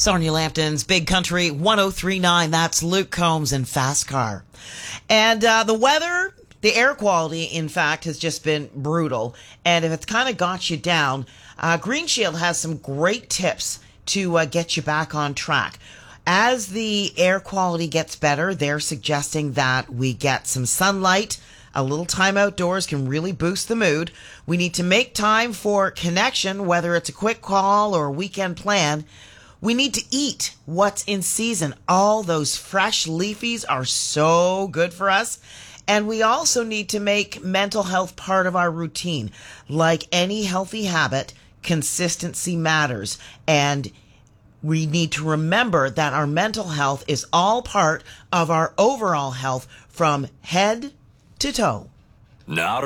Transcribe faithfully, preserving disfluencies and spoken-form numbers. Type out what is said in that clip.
Sonia Lampton's Big Country one oh three point nine. That's Luke Combs and Fast Car. And uh, the weather, the air quality, in fact, has just been brutal. And if it's kind of got you down, uh, Green Shield has some great tips to uh, get you back on track. As the air quality gets better, they're suggesting that we get some sunlight. A little time outdoors can really boost the mood. We need to make time for connection, whether it's a quick call or a weekend plan. We need to eat what's in season. All those fresh leafies are so good for us. And we also need to make mental health part of our routine. Like any healthy habit, consistency matters. And we need to remember that our mental health is all part of our overall health from head to toe. Now